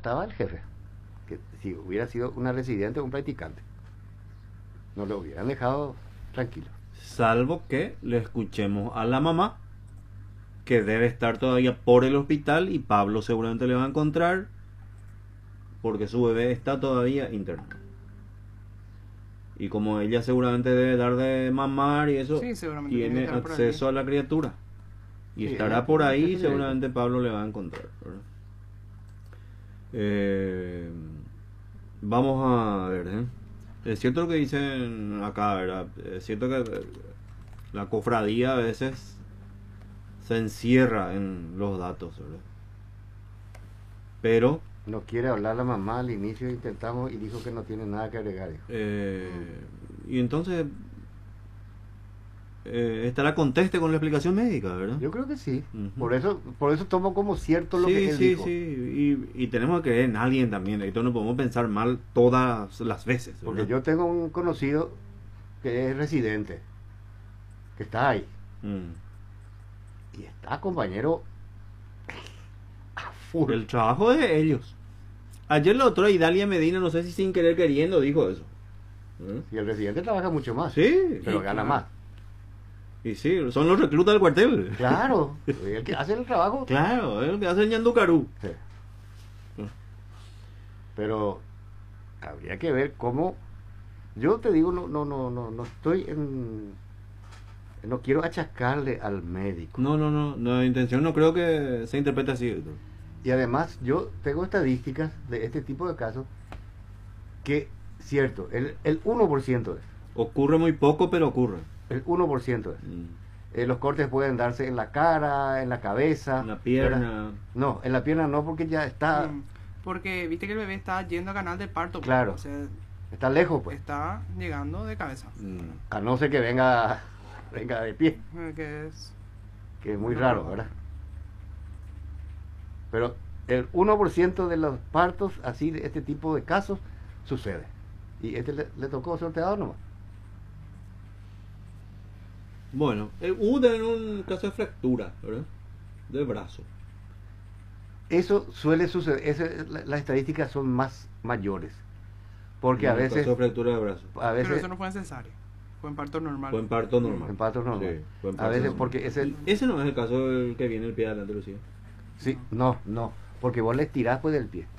estaba el jefe, que si hubiera sido una residente o un practicante, no lo hubieran dejado tranquilo. Salvo que le escuchemos a la mamá, que debe estar todavía por el hospital, y Pablo seguramente le va a encontrar, porque su bebé está todavía interno. Y como ella seguramente debe dar de mamar y eso, Sí, seguramente tiene tiene que estar por acceso a la criatura. Y Sí, estará ella por tiene ahí, acceso seguramente Pablo le va a encontrar, ¿verdad? Vamos a ver, ¿eh? Es cierto lo que dicen acá, ¿verdad? Es cierto que la cofradía a veces se encierra en los datos, ¿verdad? Pero No quiere hablar la mamá al inicio, intentamos y dijo que no tiene nada que agregar. y entonces estará conteste con la explicación médica, ¿verdad? Yo creo que sí. Ujú. Por eso tomo como cierto lo que él Sí, dijo. y tenemos que creer en alguien también. Esto no podemos pensar mal todas las veces, ¿verdad? Porque yo tengo un conocido que es residente, que está ahí. Y está, compañero, a full. El trabajo de ellos. Ayer la otra Idalia Medina, no sé si sin querer queriendo, dijo eso. Y el residente trabaja mucho más. Sí. Pero Y gana claro. más. Y sí, son los reclutas del cuartel. Claro. El que hace el trabajo. Claro, es lo que hace el ñanducarú. Sí. Pero habría que ver cómo. Yo te digo, no estoy en. No quiero achacarle al médico. No, la intención no creo que se interprete así, doctor. Y además, yo tengo estadísticas de este tipo de casos que, cierto, el 1% es. Ocurre muy poco, pero ocurre. El 1% es. Los cortes pueden darse en la cara, en la cabeza. En la pierna. ¿verdad? No, en la pierna no, porque ya está, Porque viste que el bebé está yendo a canal de parto. pues. Claro. O sea, está lejos, pues. está llegando de cabeza. A no ser que venga de pie, Que es... que es muy No, raro, no. ¿verdad? Pero el 1% de los partos, así de este tipo de casos, sucede. Y este le tocó sorteado nomás. Bueno, hubo también un caso de fractura, ¿verdad? Del brazo. Eso suele suceder, las estadísticas son más mayores. Porque a Un veces, caso de fractura de brazo. a Pero veces, eso no fue necesario. Fue en parto normal. Fue en parto normal. en partos normal. Sí, fue en A parto veces normal. porque Ese no es el caso del que viene el pie adelante, Lucía. sí, no, porque vos le estirás pues del pie.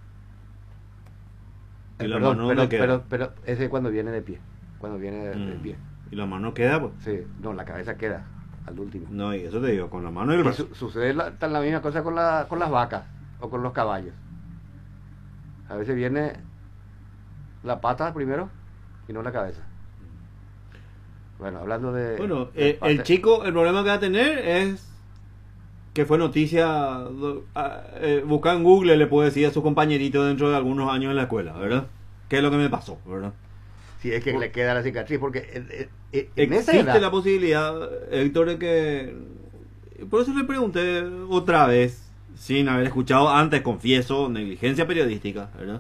Y la mano ¿dónde queda? pero ese es cuando viene de pie, cuando viene de pie. Y la mano queda, pues. Sí, no, la cabeza queda al último. No, y eso te digo, con la mano y el Y brazo. sucede la misma cosa con las vacas o con los caballos. A veces viene la pata primero y no la cabeza. Bueno, hablando de... Bueno, de el parte- chico, el problema que va a tener es que fue noticia. Buscar en Google, le puede decir a su compañerito dentro de algunos años en la escuela, ¿verdad? ¿Qué es lo que me pasó, verdad? Si es que le queda la cicatriz, porque en esa Existe edad... la posibilidad, Héctor, de que. Por eso le pregunté otra vez, sin haber escuchado antes, confieso, negligencia periodística, ¿verdad?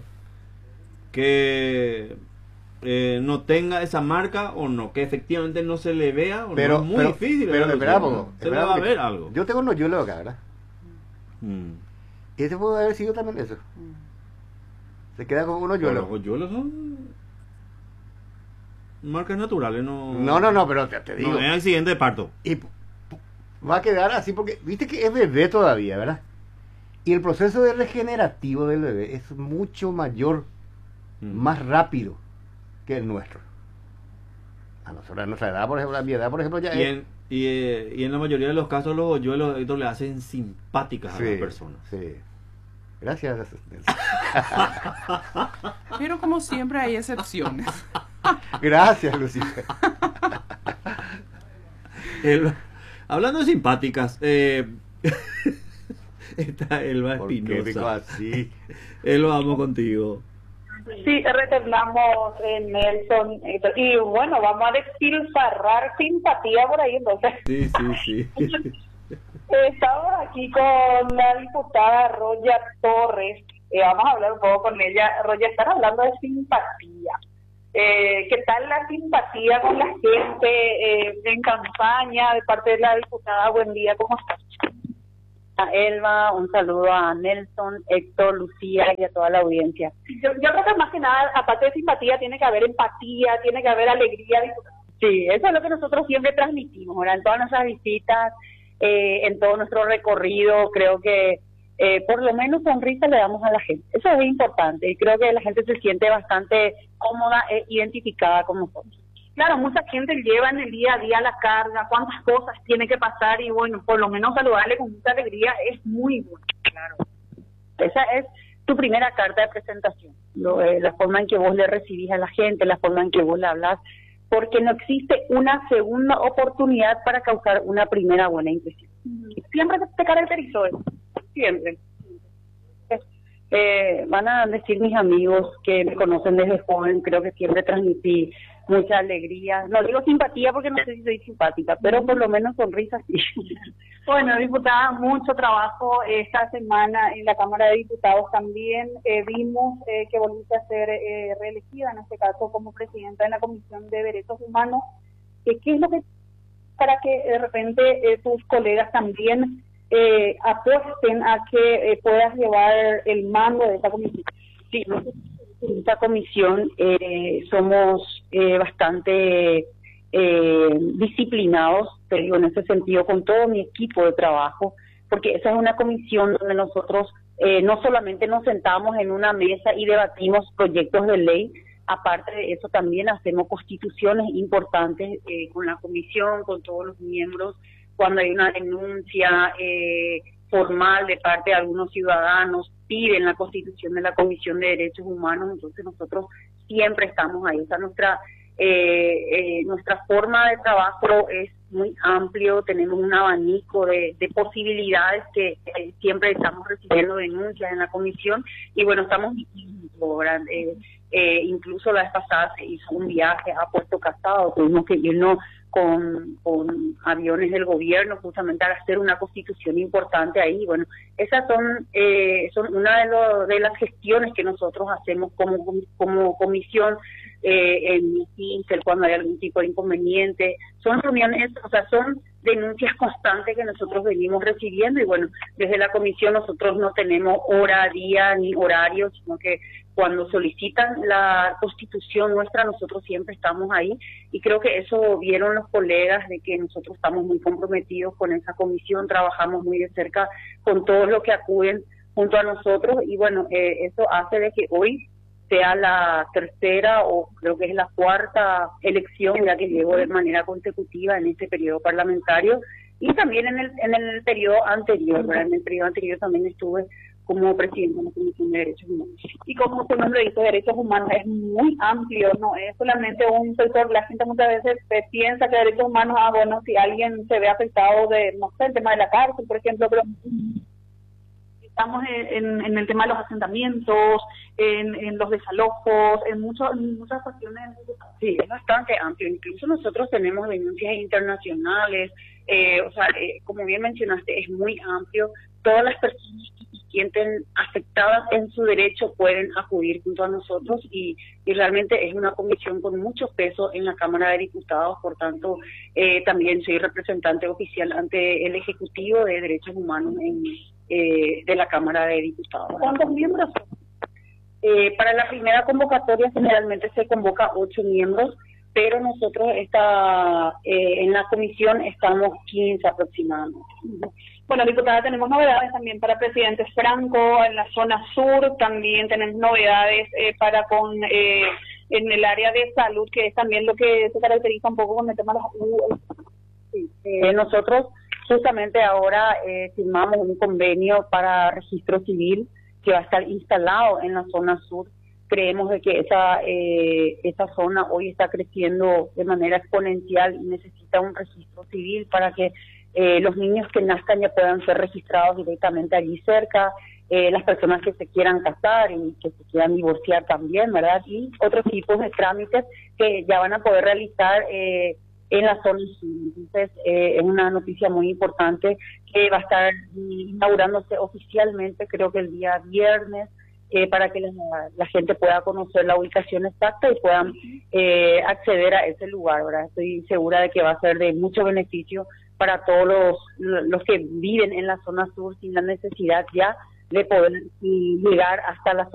Que no tenga esa marca o no, que efectivamente no se le vea o Pero, no es muy difícil. pero ¿verdad? espera Se poco, le va a porque ver algo. Yo tengo un hoyuelo acá, ¿verdad? Mm. Y ese puede haber sido también eso. Se queda como un Pero hoyuelo. los hoyuelos son marcas naturales, no. No, pero te digo. No es accidente de parto. Y va a quedar así porque, viste que es bebé todavía, ¿verdad? Y el proceso de regenerativo del bebé es mucho mayor, más rápido que el nuestro. A nosotros, a nuestra edad, por ejemplo, a mi edad, por ejemplo, ya es... Y en la mayoría de los casos los hoyuelos, Héctor, le hacen simpáticas a las personas. Sí. Gracias. Pero como siempre hay excepciones. Gracias, Lucifer. Hablando de simpáticas, está Elba ¿Por qué digo Espinosa. así? Elba, vamos contigo. Sí, retornamos en Nelson. Y bueno, vamos a despilfarrar simpatía por ahí entonces. Sí. Estamos aquí con la diputada Roya Torres. Vamos a hablar un poco con ella. Roya, están hablando de simpatía. ¿Qué tal la simpatía con la gente en campaña de parte de la diputada? Buen día, ¿cómo estás? a Elba, un saludo a Nelson, Héctor, Lucía y a toda la audiencia. Yo creo que más que nada, aparte de simpatía, tiene que haber empatía, tiene que haber alegría. Sí, eso es lo que nosotros siempre transmitimos, ¿verdad? En todas nuestras visitas, en todo nuestro recorrido, creo que por lo menos sonrisa le damos a la gente. Eso es importante y creo que la gente se siente bastante cómoda e identificada con nosotros. Claro, mucha gente lleva en el día a día la carga, cuántas cosas tiene que pasar y bueno, por lo menos saludarle con mucha alegría es muy bueno. Claro. Esa es tu primera carta de presentación, la forma en que vos le recibís a la gente, la forma en que vos le hablas, porque no existe una segunda oportunidad para causar una primera buena impresión. Siempre te caracterizó eso, siempre. Van a decir mis amigos que me conocen desde joven, creo que siempre transmití mucha alegría. No digo simpatía porque no sé si soy simpática, pero por lo menos sonrisa sí. Bueno, diputada, mucho trabajo esta semana en la Cámara de Diputados también. Vimos que volviste a ser reelegida, en este caso como presidenta de la Comisión de Derechos Humanos. ¿Qué es lo que para que de repente tus colegas también apuesten a que puedas llevar el mando de esta comisión? Sí, en esta comisión somos bastante disciplinados, te digo, en ese sentido, con todo mi equipo de trabajo, porque esa es una comisión donde nosotros no solamente nos sentamos en una mesa y debatimos proyectos de ley, aparte de eso también hacemos constituciones importantes con la comisión, con todos los miembros, cuando hay una denuncia formal de parte de algunos ciudadanos, piden la constitución de la Comisión de Derechos Humanos, entonces nosotros siempre estamos ahí. O sea, nuestra forma de trabajo es muy amplio, tenemos un abanico de posibilidades que siempre estamos recibiendo denuncias en la comisión y bueno, estamos incluso la vez pasada se hizo un viaje a Puerto Casado, tuvimos que irnos con aviones del gobierno justamente a hacer una constitución importante ahí. Bueno, esas son una de las gestiones que nosotros hacemos como comisión en MINSEL cuando hay algún tipo de inconveniente. Son reuniones, o sea, son denuncias constantes que nosotros venimos recibiendo y bueno, desde la comisión nosotros no tenemos hora, día ni horario, sino que cuando solicitan la constitución nuestra nosotros siempre estamos ahí y creo que eso vieron los colegas de que nosotros estamos muy comprometidos con esa comisión, trabajamos muy de cerca con todos los que acuden junto a nosotros y bueno, eso hace de que hoy sea la tercera o creo que es la cuarta elección ya que llevo de manera consecutiva en este periodo parlamentario y también en el periodo anterior, ¿verdad? En el periodo anterior también estuve como presidente de la Comisión de Derechos Humanos. Y como su nombre dice, derechos humanos es muy amplio, no es solamente un sector. La gente muchas veces piensa que derechos humanos, bueno, si alguien se ve afectado de, no sé, el tema de la cárcel, por ejemplo, pero estamos en el tema de los asentamientos, en los desalojos, en muchas cuestiones. Sí, es bastante amplio. Incluso nosotros tenemos denuncias internacionales, como bien mencionaste, es muy amplio. Todas las personas que se sienten afectadas en su derecho pueden acudir junto a nosotros y realmente es una comisión con mucho peso en la Cámara de Diputados, por tanto también soy representante oficial ante el Ejecutivo de Derechos Humanos de la Cámara de Diputados. ¿Cuántos miembros son? Para la primera convocatoria generalmente se convoca 8 miembros, pero nosotros en la comisión estamos 15 aproximadamente. Bueno, diputada, tenemos novedades también para Presidente Franco en la zona sur, también tenemos novedades en el área de salud, que es también lo que se caracteriza un poco con el tema de los... Sí, nosotros justamente ahora firmamos un convenio para registro civil que va a estar instalado en la zona sur. Creemos de que esa zona hoy está creciendo de manera exponencial y necesita un registro civil para que los niños que nazcan ya puedan ser registrados directamente allí cerca, las personas que se quieran casar y que se quieran divorciar también, ¿verdad? Y otros tipos de trámites que ya van a poder realizar en la zona sur. Entonces, es una noticia muy importante que va a estar inaugurándose oficialmente, creo que el día viernes, para que la gente pueda conocer la ubicación exacta y puedan acceder a ese lugar, ¿verdad? Estoy segura de que va a ser de mucho beneficio para todos los que viven en la zona sur sin la necesidad ya de poder llegar hasta la